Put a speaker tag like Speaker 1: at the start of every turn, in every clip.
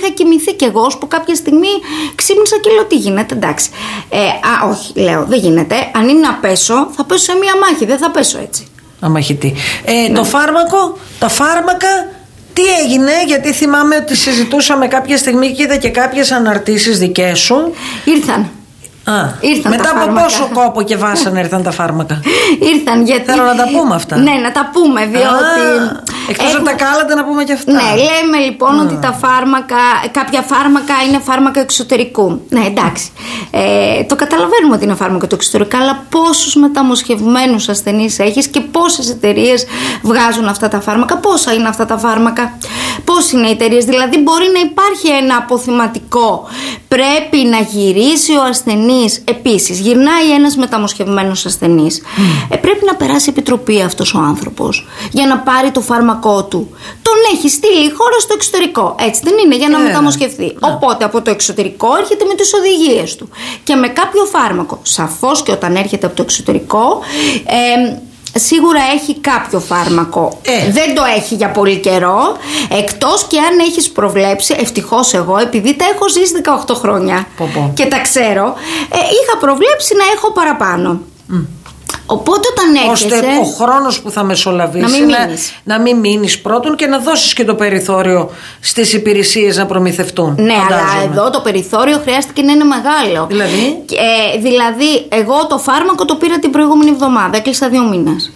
Speaker 1: είχα κοιμηθεί κι εγώ, που κάποια στιγμή ξύπνησα και λέω τι γίνεται, εντάξει. Όχι, λέω, δεν γίνεται. Αν είναι να πέσω, θα πέσω σε μία μάχη, δεν θα πέσω έτσι.
Speaker 2: Αμαχητή. Το φάρμακο, τα φάρμακα, τι έγινε? Γιατί θυμάμαι ότι συζητούσαμε κάποια στιγμή και είδα και κάποιες αναρτήσεις δικές σου.
Speaker 1: Ήρθαν.
Speaker 2: Μετά από πόσο κόπο και βάσανα ήρθαν τα φάρμακα?
Speaker 1: Ήρθαν γιατί...
Speaker 2: Θέλω να τα πούμε αυτά.
Speaker 1: Ναι, να τα πούμε, διότι...
Speaker 2: Εκτός από τα κάλαντα, να πούμε και αυτά.
Speaker 1: Ναι, λέμε λοιπόν ότι τα φάρμακα, κάποια φάρμακα είναι φάρμακα εξωτερικού. Ναι, εντάξει. Το καταλαβαίνουμε ότι είναι φάρμακα του εξωτερικού, αλλά πόσους μεταμοσχευμένους ασθενείς έχεις και πόσες εταιρείες βγάζουν αυτά τα φάρμακα? Πόσα είναι αυτά τα φάρμακα? Πώς είναι οι εταιρείες? Δηλαδή, μπορεί να υπάρχει ένα αποθυματικό. Πρέπει να γυρίσει ο ασθενής. Επίσης, γυρνάει ένας μεταμοσχευμένος ασθενής. Πρέπει να περάσει επιτροπή αυτός ο άνθρωπος για να πάρει το φάρμακό του. Τον έχει στείλει η χώρα στο εξωτερικό. Έτσι δεν είναι? Για να μεταμοσχευθεί. Οπότε από το εξωτερικό έρχεται με τις οδηγίες του. Και με κάποιο φάρμακο. Σαφώς και όταν έρχεται από το εξωτερικό. Σίγουρα έχει κάποιο φάρμακο. Δεν το έχει για πολύ καιρό. Εκτός και αν έχεις προβλέψει, ευτυχώς εγώ, επειδή τα έχω ζήσει 18 χρόνια και τα ξέρω, είχα προβλέψει να έχω παραπάνω. Οπότε όταν έρχεσαι,
Speaker 2: ώστε ο χρόνος που θα μεσολαβήσει να μην μείνεις πρώτον και να δώσεις και το περιθώριο στις υπηρεσίες να προμηθευτούν.
Speaker 1: Ναι, αλλά εδώ το περιθώριο χρειάστηκε να είναι μεγάλο. Δηλαδή, εγώ το φάρμακο το πήρα την προηγούμενη εβδομάδα, έκλεισα 2 μήνες.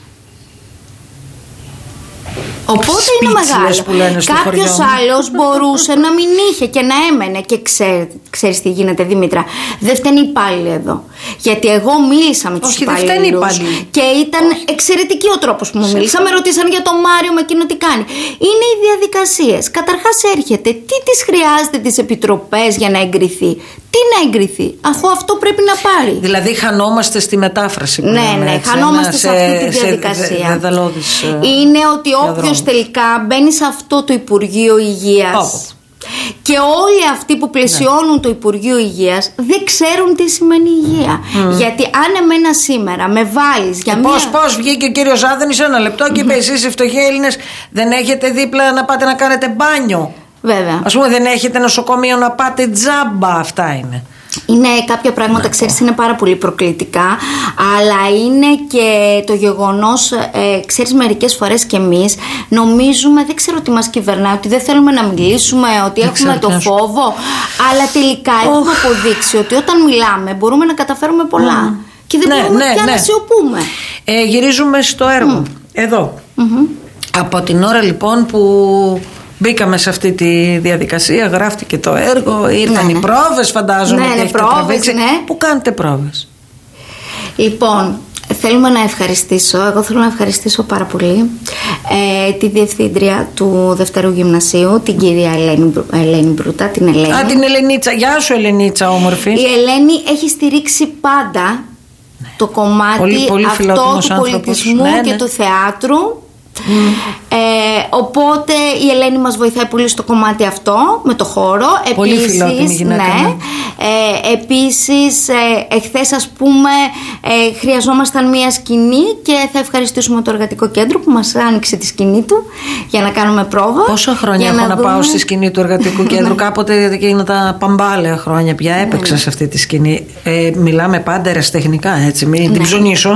Speaker 1: Οπότε είναι μεγάλο. Κάποιος άλλος μπορούσε να μην είχε και να έμενε. Και ξέρεις τι γίνεται, Δήμητρα? Δεν φταίνει υπάλληλοι εδώ. Γιατί εγώ μίλησα με τους υπαλλήλους και ήταν εξαιρετική ο τρόπος που μου μίλησα. Με ρωτήσαν για τον Μάριο, με εκείνο τι κάνει. Είναι οι διαδικασίες. Καταρχάς έρχεται, τι τις χρειάζεται τις επιτροπές για να εγκριθεί? Τι να εγκριθεί, αφού αυτό πρέπει να πάρει? Δηλαδή
Speaker 2: χανόμαστε στη μετάφραση.
Speaker 1: Ναι, χανόμαστε σε αυτή τη διαδικασία. Είναι ότι όποιος τελικά μπαίνει σε αυτό το Υπουργείο Υγείας και όλοι αυτοί που πλαισιώνουν το Υπουργείο Υγείας δεν ξέρουν τι σημαίνει υγεία. Γιατί αν εμένα σήμερα με βάλεις για μία...
Speaker 2: Πώς βγήκε ο κύριος Άδωνης ένα λεπτό και είπε εσείς οι φτωχοί Έλληνες δεν έχετε δίπλα να πάτε να κάνετε μπάνιο?
Speaker 1: Βέβαια.
Speaker 2: Ας πούμε δεν έχετε νοσοκομείο να πάτε τζάμπα? Αυτά είναι.
Speaker 1: Είναι κάποια πράγματα, ξέρεις, είναι πάρα πολύ προκλητικά, αλλά είναι και το γεγονός, ξέρεις, μερικές φορές και εμείς νομίζουμε, δεν ξέρω τι μας κυβερνάει, ότι δεν θέλουμε να μιλήσουμε, ότι έχουμε το φόβο, αλλά τελικά έχουμε αποδείξει ότι όταν μιλάμε μπορούμε να καταφέρουμε πολλά και δεν μπορούμε πια να σιωπούμε.
Speaker 2: Γυρίζουμε στο έργο, εδώ. Από την ώρα λοιπόν που μπήκαμε σε αυτή τη διαδικασία, γράφτηκε το έργο, ήρθαν οι πρόβες, φαντάζομαι ότι έχετε τραβήξει. Πού κάνετε πρόβες? Λοιπόν, θέλουμε να ευχαριστήσω, εγώ θέλω να ευχαριστήσω πάρα πολύ τη διευθύντρια του Δευτέρου Γυμνασίου, την κυρία Ελένη Μπρούτα, την Ελένη. Την Ελενίτσα, γεια σου Ελενίτσα όμορφη.
Speaker 1: Η Ελένη έχει στηρίξει πάντα το κομμάτι αυτό του πολιτισμού και του θεάτρου. Οπότε η Ελένη μας βοηθάει πολύ στο κομμάτι αυτό, με το χώρο.
Speaker 2: Πολύ φιλότιμη γυναίκα.
Speaker 1: Επίσης εχθές ας πούμε χρειαζόμασταν μία σκηνή και θα ευχαριστήσουμε το Εργατικό Κέντρο που μας άνοιξε τη σκηνή του για να κάνουμε πρόβα.
Speaker 2: Πόσα χρόνια έχω να πάω στη σκηνή του Εργατικού Κέντρου? Κάποτε εκείνα τα παμπάλαια χρόνια πια έπαιξα σε αυτή τη σκηνή. Μιλάμε πάντα ερασιτεχνικά, έτσι, μην την ψωνίσω.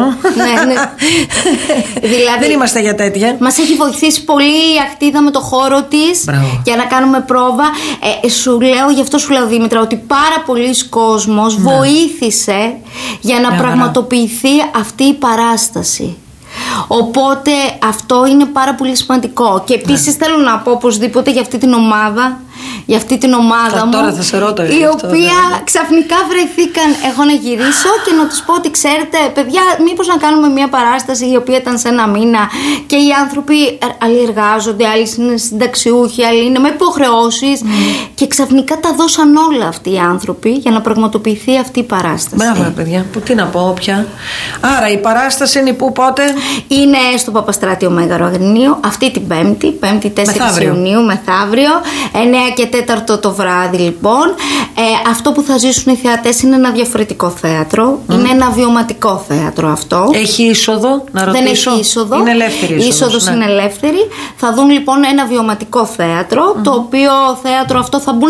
Speaker 1: Δηλαδή,
Speaker 2: δεν είμαστε για τέτοια.
Speaker 1: Μας έχει βοηθήσει πολύ η Ακτίδα με το χώρο της για να κάνουμε πρόβα. Σου λέω, γι' αυτό σου λέω Δήμητρα, ότι πάρα πολλοί κόσμος βοήθησε για να πραγματοποιηθεί αυτή η παράσταση. Οπότε αυτό είναι πάρα πολύ σημαντικό. Και επίσης θέλω να πω οπωσδήποτε για αυτή την ομάδα, μου,
Speaker 2: τώρα θα σε ρώτα,
Speaker 1: η οποία ξαφνικά βρεθήκαν εγώ να γυρίσω και να τους πω ότι ξέρετε παιδιά, μήπως να κάνουμε μια παράσταση η οποία ήταν σε 1 μήνα και οι άνθρωποι άλλοι εργάζονται, άλλοι είναι συνταξιούχοι, άλλοι είναι με υποχρεώσεις και ξαφνικά τα δώσαν όλα αυτοί οι άνθρωποι για να πραγματοποιηθεί αυτή η παράσταση.
Speaker 2: Μπράβο παιδιά, τι να πω πια. Άρα η παράσταση είναι που, πότε?
Speaker 1: Είναι στο Παπαστράτιο Μέγαρο Αγρινίου αυτή την Πέμπτη 4 Ιουνίου μεθαύριο 9 και 4 το βράδυ λοιπόν. Αυτό που θα ζήσουν οι θεατές είναι ένα διαφορετικό θέατρο. Είναι ένα βιωματικό θέατρο αυτό.
Speaker 2: Έχει είσοδο, να ρωτήσω?
Speaker 1: Δεν έχει είσοδο.
Speaker 2: Είναι ελεύθερη είσοδος.
Speaker 1: Η είσοδος είναι ελεύθερη. Θα δουν λοιπόν ένα βιωματικό θέατρο, το οποίο θέατρο αυτό θα μπουν